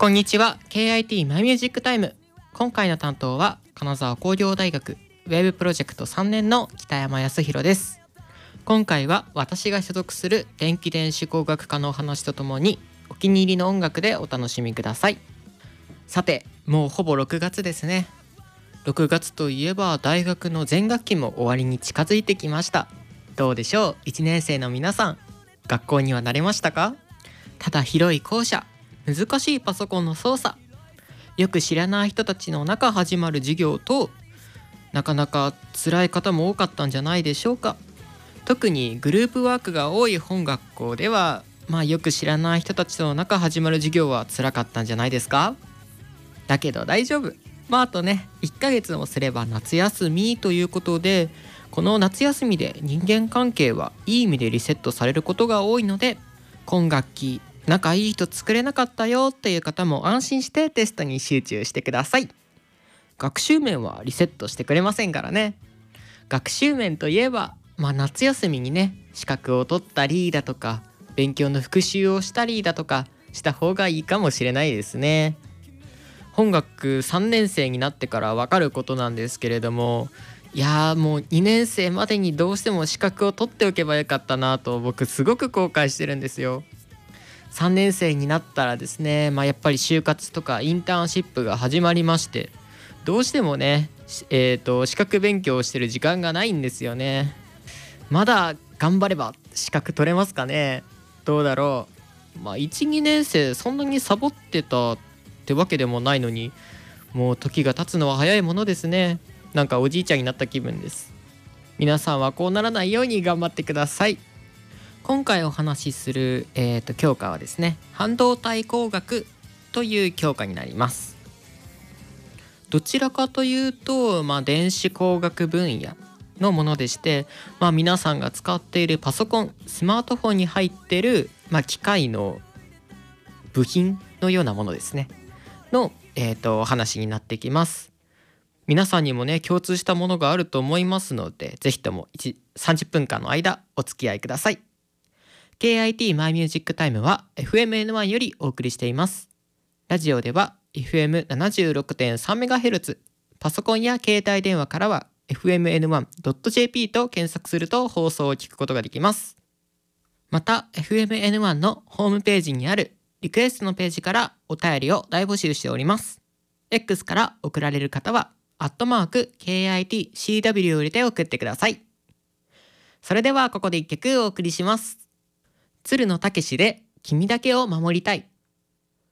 こんにちは。 KIT マイミュージックタイム。今回の担当は金沢工業大学ウェブプロジェクト3年の北山康弘です。今回は私が所属する電気電子工学科のお話とともにお気に入りの音楽でお楽しみください。さて、もうほぼ6月ですね。6月といえば大学の前学期も終わりに近づいてきました。どうでしょう、1年生の皆さん、学校には慣れましたか？ただ広い校舎、難しいパソコンの操作、よく知らない人たちの中始まる授業と、なかなか辛い方も多かったんじゃないでしょうか。特にグループワークが多い本学校では、よく知らない人たちの中始まる授業は辛かったんじゃないですか。だけど大丈夫。あとね、1ヶ月もすれば夏休みということで、この夏休みで人間関係はいい意味でリセットされることが多いので、今学期仲いい人作れなかったよっていう方も安心してテストに集中してください。学習面はリセットしてくれませんからね。学習面といえば、夏休みにね、資格を取ったりだとか、勉強の復習をしたりだとかした方がいいかもしれないですね。本学3年生になってから分かることなんですけれども、もう2年生までにどうしても資格を取っておけばよかったなと僕すごく後悔してるんですよ。3年生になったらですね、やっぱり就活とかインターンシップが始まりまして、どうしてもね、資格勉強をしてる時間がないんですよね。まだ頑張れば資格取れますかね。どうだろう。1、2年生そんなにサボってたってわけでもないのに、もう時が経つのは早いものですね。なんかおじいちゃんになった気分です。皆さんはこうならないように頑張ってください。今回お話しする、教科はですね、半導体工学という教科になります。どちらかというと、電子工学分野のものでして、皆さんが使っているパソコン、スマートフォンに入っている、機械の部品のようなものですねの、お話になってきます。皆さんにもね、共通したものがあると思いますので、ぜひとも30分間の間お付き合いください。KIT マイミュージックタイムは FMN1 よりお送りしています。ラジオでは FM76.3MHz、 パソコンや携帯電話からは FMN1.jp と検索すると放送を聞くことができます。また FMN1 のホームページにあるリクエストのページからお便りを大募集しております。 X から送られる方は@KITCW よりで送ってください。それではここで一曲お送りします。鶴野武で君だけを守りたい。